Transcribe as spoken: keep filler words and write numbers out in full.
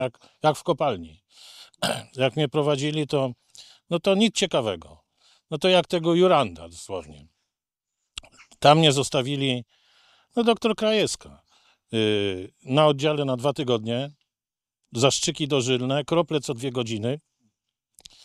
jak, jak w kopalni. Jak mnie prowadzili, to, no to nic ciekawego. No to jak tego Juranda dosłownie. Tam mnie zostawili, no doktor Krajewska, yy, na oddziale na dwa tygodnie, zastrzyki dożylne, krople co dwie godziny.